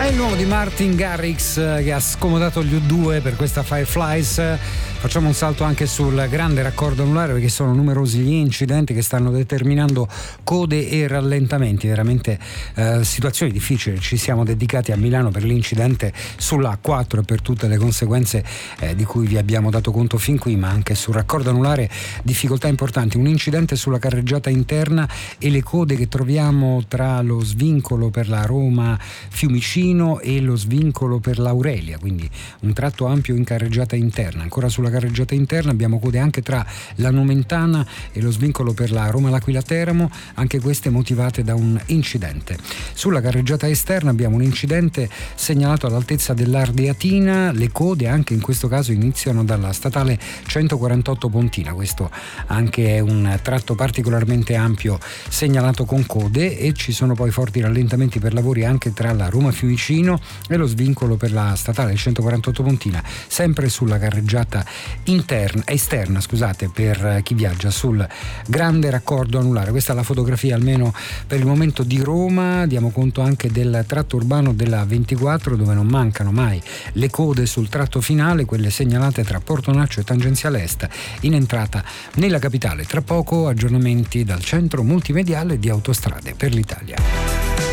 il nuovo di Martin Garrix che ha scomodato gli U2 per questa Fireflies. Facciamo un salto anche sul grande raccordo anulare, perché sono numerosi gli incidenti che stanno determinando code e rallentamenti, veramente situazioni difficili. Ci siamo dedicati a Milano per l'incidente sulla A4 e per tutte le conseguenze di cui vi abbiamo dato conto fin qui, ma anche sul raccordo anulare difficoltà importanti. Un incidente sulla carreggiata interna e le code che troviamo tra lo svincolo per la Roma Fiumicino e lo svincolo per l'Aurelia, quindi un tratto ampio in carreggiata interna. Ancora sulla carreggiata interna abbiamo code anche tra la Nomentana e lo svincolo per la Roma L'Aquila Teramo, anche queste motivate da un incidente. Sulla carreggiata esterna abbiamo un incidente segnalato all'altezza dell'Ardeatina, le code anche in questo caso iniziano dalla statale 148 Pontina, questo anche è un tratto particolarmente ampio segnalato con code, e ci sono poi forti rallentamenti per lavori anche tra la Roma Fiumicino e lo svincolo per la statale 148 Pontina, sempre sulla carreggiata esterna, per chi viaggia sul grande raccordo anulare. Questa è la fotografia almeno per il momento di Roma. Diamo conto anche del tratto urbano della 24, dove non mancano mai le code sul tratto finale, quelle segnalate tra Portonaccio e Tangenziale Est in entrata nella capitale. Tra poco aggiornamenti dal centro multimediale di Autostrade per l'Italia.